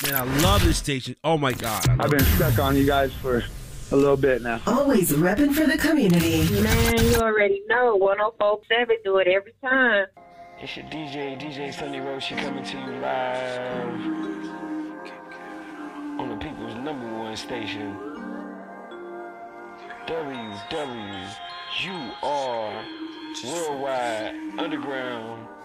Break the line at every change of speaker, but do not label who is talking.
Man, I love this station. Oh my God.
I've been stuck on you guys for a little bit now.
Always repping for the community.
Man, you already know. 104.7 do it every time.
It's your DJ Sunny Roshi coming to you live on the people's #1 station. WWUR Worldwide Underground